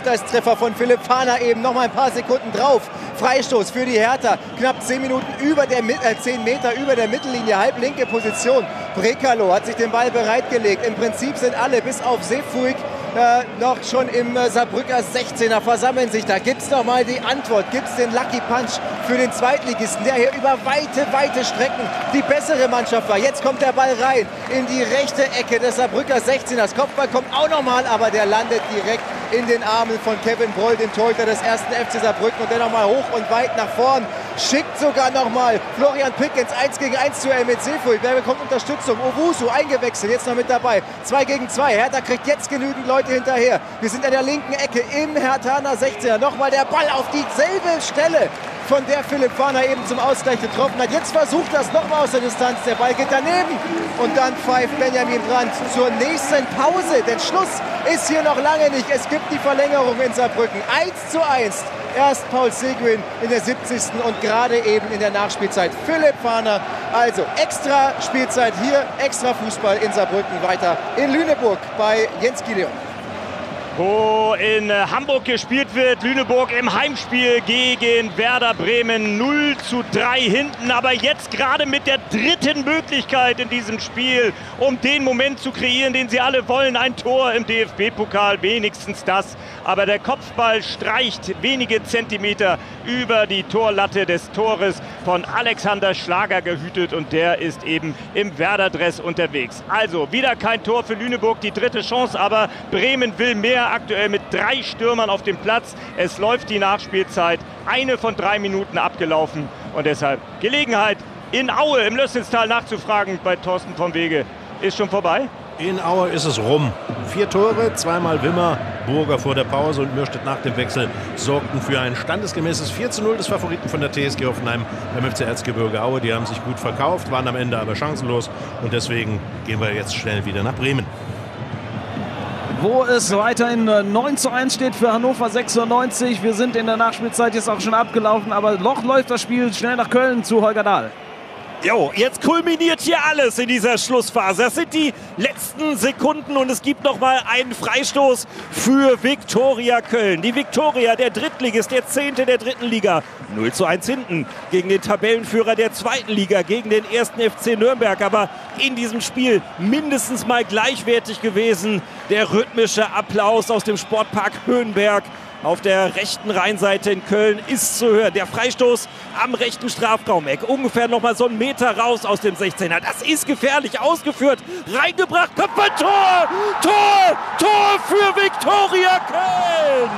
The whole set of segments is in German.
Ausgleichstreffer von Philipp Fahner eben. Noch mal ein paar Sekunden drauf. Freistoß für die Hertha. Knapp 10 Minuten über der 10 Meter über der Mittellinie. Halblinke Position. Brekalo hat sich den Ball bereitgelegt. Im Prinzip sind alle bis auf Seefuig noch schon im Saarbrücker 16er, versammeln sich da. Gibt es noch mal die Antwort? Gibt es den Lucky Punch für den Zweitligisten, der hier über weite Strecken die bessere Mannschaft war? Jetzt kommt der Ball rein in die rechte Ecke des Saarbrücker 16ers. Das Kopfball kommt auch noch mal, aber der landet direkt in den Armen von Kevin Broll, dem Torhüter des 1. FC Saarbrücken. Und der noch mal hoch und weit nach vorn. Schickt sogar noch mal Florian Pickens 1 gegen 1 Duell mit Seefuig. Wer bekommt Unterstützung? Owusu eingewechselt, jetzt noch mit dabei. 2 gegen 2. Hertha kriegt jetzt genügend Leute hinterher. Wir sind an der linken Ecke im Herthaner 16er. Nochmal der Ball auf dieselbe Stelle, von der Philipp Fahner eben zum Ausgleich getroffen hat. Jetzt versucht das nochmal aus der Distanz. Der Ball geht daneben. Und dann pfeift Benjamin Brandt zur nächsten Pause. Denn Schluss ist hier noch lange nicht. Es gibt die Verlängerung in Saarbrücken. 1:1. Erst Paul Seguin in der 70. und gerade eben in der Nachspielzeit Philipp Fahner. Also extra Spielzeit hier, extra Fußball in Saarbrücken, weiter in Lüneburg bei Jens Gideon. Wo in Hamburg gespielt wird. Lüneburg im Heimspiel gegen Werder Bremen 0:3 hinten. Aber jetzt gerade mit der dritten Möglichkeit in diesem Spiel, um den Moment zu kreieren, den sie alle wollen. Ein Tor im DFB-Pokal, wenigstens das. Aber der Kopfball streicht wenige Zentimeter über die Torlatte des Tores von Alexander Schlager gehütet. Und der ist eben im Werder-Dress unterwegs. Also wieder kein Tor für Lüneburg, die dritte Chance. Aber Bremen will mehr. Aktuell mit 3 Stürmern auf dem Platz. Es läuft die Nachspielzeit. Eine von 3 Minuten abgelaufen. Und deshalb Gelegenheit, in Aue im Lößnitztal nachzufragen bei Thorsten vom Wege. Ist schon vorbei? In Aue ist es rum. 4 Tore, zweimal Wimmer, Burger vor der Pause und Mürstedt nach dem Wechsel sorgten für ein standesgemäßes 4:0 des Favoriten von der TSG Hoffenheim beim FC Erzgebirge Aue. Die haben sich gut verkauft, waren am Ende aber chancenlos. Und deswegen gehen wir jetzt schnell wieder nach Bremen. Wo es weiterhin 9:1 steht für Hannover 96. Wir sind in der Nachspielzeit jetzt auch schon abgelaufen, aber noch läuft das Spiel schnell nach Köln zu Holger Dahl. Jo, jetzt kulminiert hier alles in dieser Schlussphase. Das sind die letzten Sekunden und es gibt noch mal einen Freistoß für Viktoria Köln. Die Viktoria, der Drittligist, der 10. der dritten Liga. 0:1 hinten gegen den Tabellenführer der zweiten Liga, gegen den 1. FC Nürnberg. Aber in diesem Spiel mindestens mal gleichwertig gewesen. Der rhythmische Applaus aus dem Sportpark Höhenberg auf der rechten Rheinseite in Köln ist zu hören. Der Freistoß am rechten Strafraumeck. Ungefähr noch mal so einen Meter raus aus dem 16er. Das ist gefährlich ausgeführt. Reingebracht. Kopfballtor! Tor für Viktoria Köln!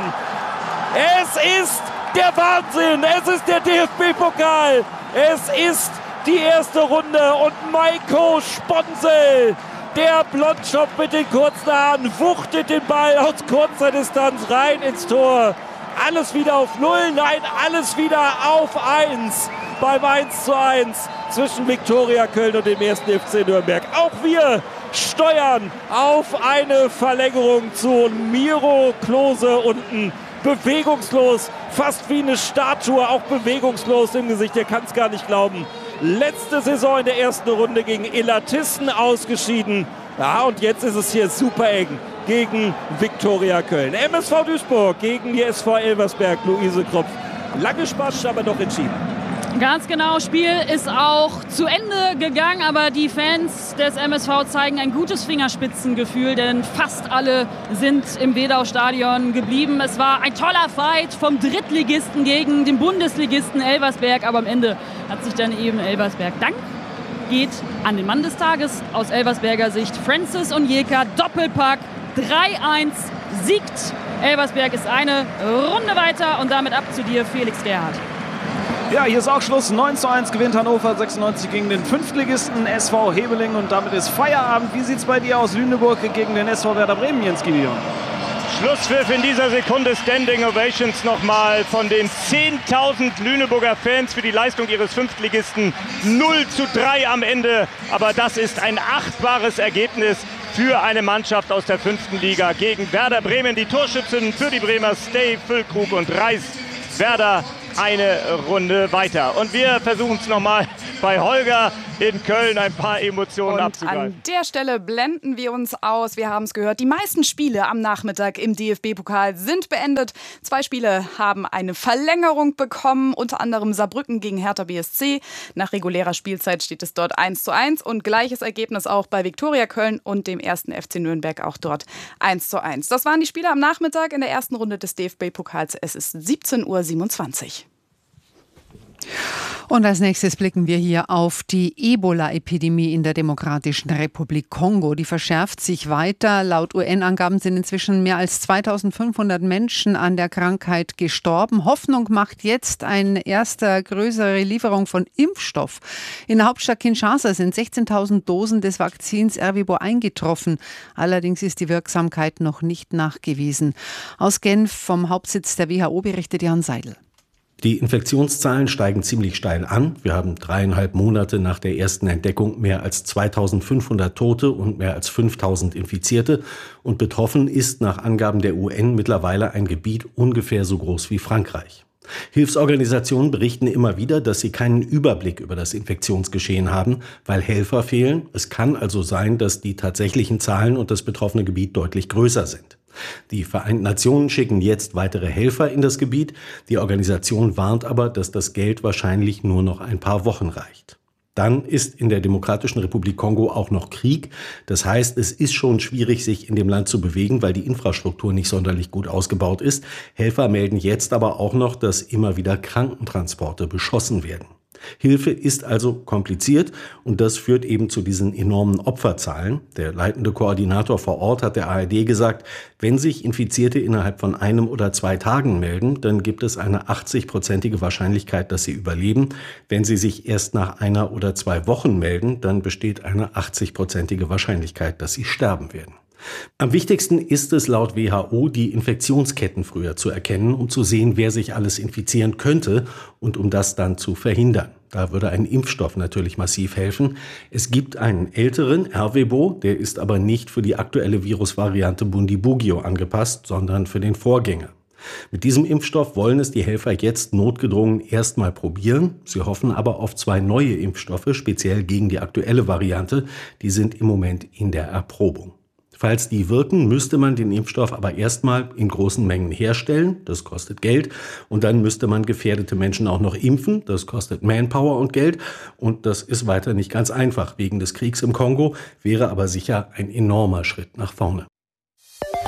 Es ist der Wahnsinn. Es ist der DFB-Pokal. Es ist die erste Runde und Maiko Sponsel, der Blondschopf mit den kurzen Haaren, wuchtet den Ball aus kurzer Distanz rein ins Tor. Alles wieder auf 0, nein, alles wieder auf 1 beim 1:1 zwischen Viktoria Köln und dem 1. FC Nürnberg. Auch wir steuern auf eine Verlängerung zu Miro Klose unten. Bewegungslos, fast wie eine Statue, auch bewegungslos im Gesicht, der kann es gar nicht glauben. Letzte Saison in der ersten Runde gegen Illertissen ausgeschieden. Ja, und jetzt ist es hier super eng gegen Viktoria Köln. MSV Duisburg gegen die SV Elversberg, Luise Kropf. Lange Spaß, aber doch entschieden. Ganz genau, Spiel ist auch zu Ende gegangen, aber die Fans des MSV zeigen ein gutes Fingerspitzengefühl, denn fast alle sind im Wedau-Stadion geblieben. Es war ein toller Fight vom Drittligisten gegen den Bundesligisten Elversberg, aber am Ende hat sich dann eben Elversberg Dank geht an den Mann des Tages aus Elversberger Sicht. Francis Onyeka, Doppelpack, 3:1, siegt. Elversberg ist eine Runde weiter und damit ab zu dir, Felix Gerhardt. Ja, hier ist auch Schluss. 9:1 gewinnt Hannover 96 gegen den Fünftligisten SV Hebeling und damit ist Feierabend. Wie sieht es bei dir aus? Lüneburg gegen den SV Werder Bremen, Jens Gideon? Schlusspfiff in dieser Sekunde, Standing Ovations nochmal von den 10.000 Lüneburger Fans für die Leistung ihres Fünftligisten. 0:3 am Ende, aber das ist ein achtbares Ergebnis für eine Mannschaft aus der 5. Liga gegen Werder Bremen. Die Torschützen für die Bremer Stay, Füllkrug und Reis. Werder eine Runde weiter. Und wir versuchen es nochmal bei Holger in Köln ein paar Emotionen abzugreifen. An der Stelle blenden wir uns aus. Wir haben es gehört, die meisten Spiele am Nachmittag im DFB-Pokal sind beendet. 2 Spiele haben eine Verlängerung bekommen, unter anderem Saarbrücken gegen Hertha BSC. Nach regulärer Spielzeit steht es dort 1:1 und gleiches Ergebnis auch bei Viktoria Köln und dem 1. FC Nürnberg, auch dort 1:1. Das waren die Spiele am Nachmittag in der ersten Runde des DFB-Pokals. Es ist 17:27 Uhr. Und als nächstes blicken wir hier auf die Ebola-Epidemie in der Demokratischen Republik Kongo. Die verschärft sich weiter. Laut UN-Angaben sind inzwischen mehr als 2500 Menschen an der Krankheit gestorben. Hoffnung macht jetzt eine erste größere Lieferung von Impfstoff. In der Hauptstadt Kinshasa sind 16.000 Dosen des Vakzins Ervebo eingetroffen. Allerdings ist die Wirksamkeit noch nicht nachgewiesen. Aus Genf vom Hauptsitz der WHO berichtet Jan Seidel. Die Infektionszahlen steigen ziemlich steil an. Wir haben 3,5 Monate nach der ersten Entdeckung mehr als 2.500 Tote und mehr als 5.000 Infizierte. Und betroffen ist nach Angaben der UN mittlerweile ein Gebiet ungefähr so groß wie Frankreich. Hilfsorganisationen berichten immer wieder, dass sie keinen Überblick über das Infektionsgeschehen haben, weil Helfer fehlen. Es kann also sein, dass die tatsächlichen Zahlen und das betroffene Gebiet deutlich größer sind. Die Vereinten Nationen schicken jetzt weitere Helfer in das Gebiet. Die Organisation warnt aber, dass das Geld wahrscheinlich nur noch ein paar Wochen reicht. Dann ist in der Demokratischen Republik Kongo auch noch Krieg. Das heißt, es ist schon schwierig, sich in dem Land zu bewegen, weil die Infrastruktur nicht sonderlich gut ausgebaut ist. Helfer melden jetzt aber auch noch, dass immer wieder Krankentransporte beschossen werden. Hilfe ist also kompliziert und das führt eben zu diesen enormen Opferzahlen. Der leitende Koordinator vor Ort hat der ARD gesagt, wenn sich Infizierte innerhalb von 1 oder 2 Tagen melden, dann gibt es eine 80-prozentige Wahrscheinlichkeit, dass sie überleben. Wenn sie sich erst nach 1 oder 2 Wochen melden, dann besteht eine 80-prozentige Wahrscheinlichkeit, dass sie sterben werden. Am wichtigsten ist es laut WHO, die Infektionsketten früher zu erkennen, um zu sehen, wer sich alles infizieren könnte und um das dann zu verhindern. Da würde ein Impfstoff natürlich massiv helfen. Es gibt einen älteren, Ervebo, der ist aber nicht für die aktuelle Virusvariante Bundibugyo angepasst, sondern für den Vorgänger. Mit diesem Impfstoff wollen es die Helfer jetzt notgedrungen erstmal probieren. Sie hoffen aber auf 2 neue Impfstoffe, speziell gegen die aktuelle Variante. Die sind im Moment in der Erprobung. Falls die wirken, müsste man den Impfstoff aber erstmal in großen Mengen herstellen. Das kostet Geld. Und dann müsste man gefährdete Menschen auch noch impfen. Das kostet Manpower und Geld. Und das ist weiter nicht ganz einfach. Wegen des Kriegs im Kongo wäre aber sicher ein enormer Schritt nach vorne.